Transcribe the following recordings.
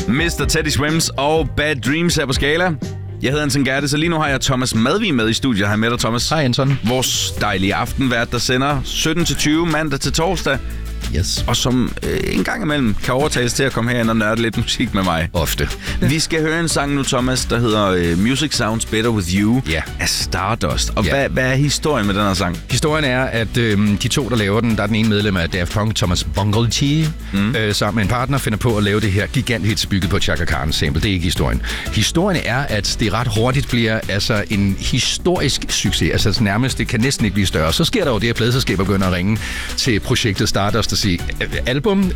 Mr. Teddy Swims og Bad Dreams her på Skala. Jeg hedder Anton Gerte, så lige nu har jeg Thomas Madvig med i studiet. Hej med dig, Thomas. Hej, Anton. Vores dejlige aftenvært, der sender 17-20 mandag til torsdag. Yes. Og som en gang imellem kan overtales til at komme herind og nørde lidt musik med mig. Ofte. Vi skal høre en sang nu, Thomas, der hedder Music Sounds Better With You af Stardust. Og hvad er historien med den her sang? Historien er, at de to, der laver den, der er den ene medlem af Daft Punk, Thomas Bangalter, sammen med en partner, finder på at lave det her giganthits bygget på Chaka Khan's sample. Det er ikke historien. Historien er, at det ret hurtigt bliver altså en historisk succes. Altså nærmest, det kan næsten ikke blive større. Så sker der jo det, at pladeselskaber begynder at ringe til projektet Stardust og sige, album,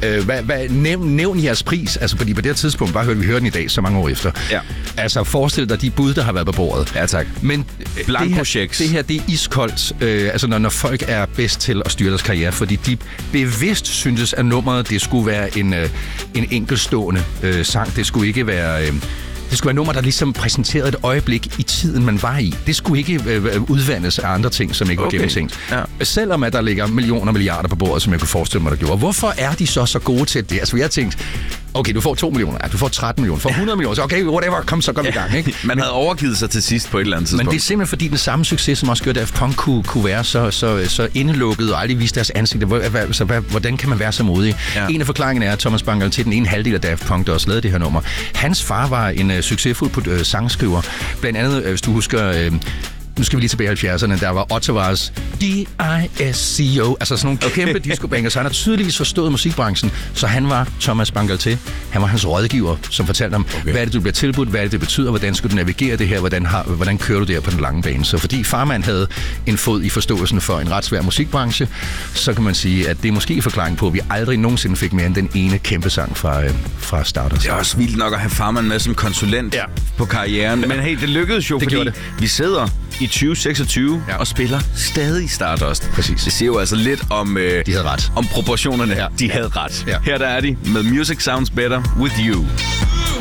nævn jeres pris. Altså, fordi på det her tidspunkt, bare hørte vi den i dag, så mange år efter. Ja. Altså, forestil dig de bud, der har været på bordet. Ja, tak. Men det her, det er iskoldt, altså når folk er bedst til at styre deres karriere, fordi de bevidst syntes, at nummeret, det skulle være en enkeltstående sang. Det skulle ikke være... Det skulle være nummer, der ligesom præsenterede et øjeblik i tiden, man var i. Det skulle ikke udvandes af andre ting, som ikke var gennemtænkt. Ja. Selvom at der ligger millioner og milliarder på bordet, som jeg kunne forestille mig, der gjorde. Hvorfor er de så gode til det? Altså, jeg har tænkt, okay, du får 2 millioner, du får 13 millioner, du får 100 millioner, så okay, whatever, kom i gang, ikke? Man havde overgivet sig til sidst på et eller andet tidspunkt. Men det er simpelthen fordi, den samme succes, som også gjorde, at Daft Punk kunne være så indelukket og aldrig vise deres ansigt. Hvordan kan man være så modig? Ja. En af forklaringerne er, at Thomas Bangalter, den ene halvdel af Daft Punk, der også lavede det her nummer. Hans far var en succesfuld sangskriver. Blandt andet, hvis du husker... Nu skal vi lige tilbage i 70'erne, der var Ottawas D.I.S.C.O. Altså sådan nogle kæmpe discobanger, så han har tydeligvis forstået musikbranchen. Så han var Thomas Bangalter. Han var hans rådgiver, som fortalte ham, hvad er det, du bliver tilbudt, hvad er det betyder, hvordan skal du navigere det her, hvordan kører du det her på den lange bane. Så fordi farmand havde en fod i forståelsen for en ret svær musikbranche, så kan man sige, at det er måske en forklaring på, at vi aldrig nogensinde fik mere end den ene kæmpe sang fra Stardust. Det er også vildt nok at have farmand med som konsulent på karrieren. Men hey, det lykkedes jo, fordi vi sidder i 2026 og spiller stadig Stardust. Præcis. Det siger jo altså lidt om, de havde ret. Om proportionerne. Ja. De havde ret. Ja. Her der er de med Music Sounds Better With You.